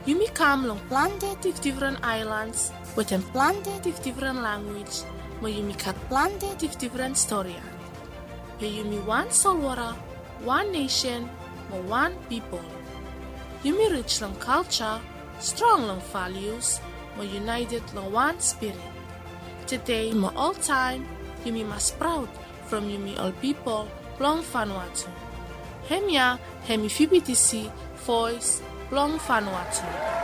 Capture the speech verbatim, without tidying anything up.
Yumi kam long planted with different islands, with them planted with different language, mo yumi kat planted with different story. Pe yumi one solwara, one nation, mo one people. Yumi rich long culture, strong long values, mo united long one spirit. Today, mo all time, yumi mas proud from yumi all people long Vanuatu. Hemia, hemi F I B T C, voice long Vanuatu.